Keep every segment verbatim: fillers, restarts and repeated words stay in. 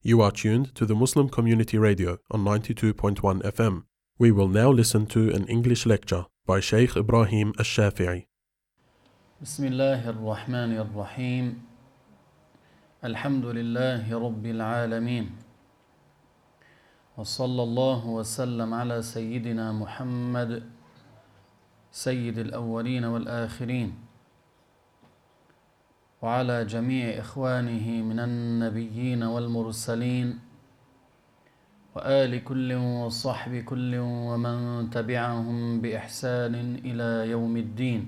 You are tuned to the Muslim Community Radio on ninety-two point one F M. We will now listen to an English lecture by Shaykh Ibrahim Al-Shafi'i. Bismillahir Rahmanir Rahim. Alhamdulillahi Rabbil Alameen. Wa sallallahu wa sallam ala Sayyidina Muhammad, Sayyid al-Awwaleen wal-Akhirin. وعلى جميع إخوانه من النبيين والمرسلين وآل كل وصحب كل ومن تبعهم بإحسان إلى يوم الدين.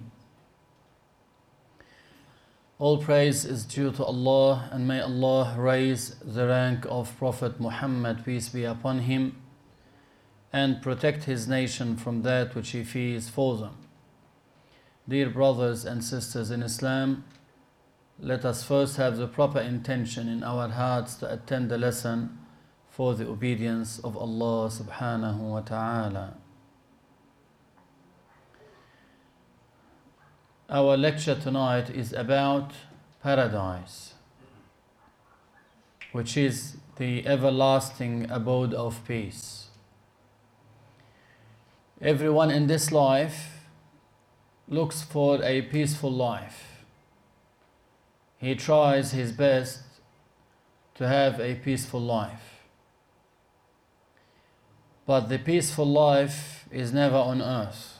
All praise is due to Allah, and may Allah raise the rank of Prophet Muhammad, peace be upon him, and protect his nation from that which he fears for them. Dear brothers and sisters in Islam, let us first have the proper intention in our hearts to attend the lesson for the obedience of Allah subhanahu wa ta'ala. Our lecture tonight is about paradise, which is the everlasting abode of peace. Everyone in this life looks for a peaceful life. He tries his best to have a peaceful life. But the peaceful life is never on earth.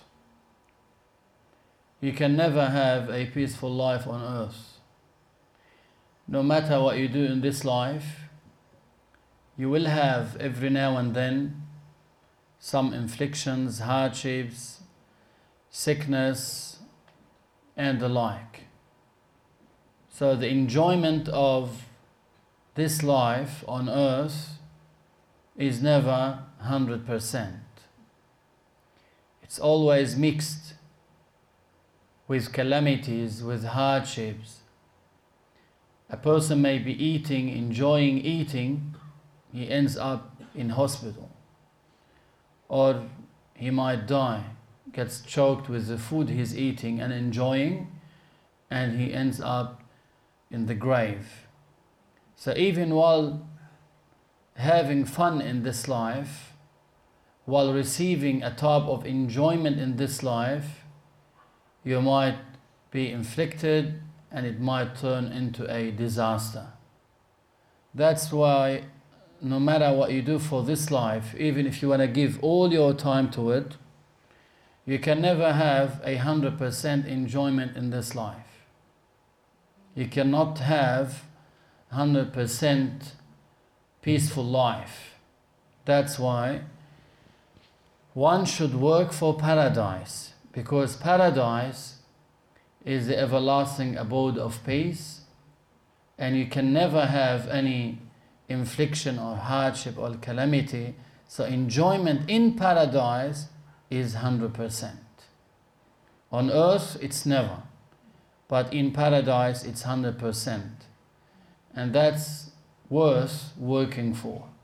You can never have a peaceful life on earth. No matter what you do in this life, you will have every now and then some inflictions, hardships, sickness, and the like. So the enjoyment of this life on earth is never one hundred percent. It's always mixed with calamities, with hardships. A person may be eating, enjoying eating, he ends up in hospital. Or he might die, gets choked with the food he's eating and enjoying, and he ends up in the grave. So even while having fun in this life, while receiving a type of enjoyment in this life, you might be inflicted and it might turn into a disaster. That's why no matter what you do for this life, even if you want to give all your time to it, you can never have a hundred percent enjoyment in this life. You cannot have one hundred percent peaceful life. That's why one should work for paradise, because paradise is the everlasting abode of peace, and you can never have any infliction or hardship or calamity. So enjoyment in paradise is one hundred percent. On earth it's never. But in paradise it's one hundred percent. And that's worth working for.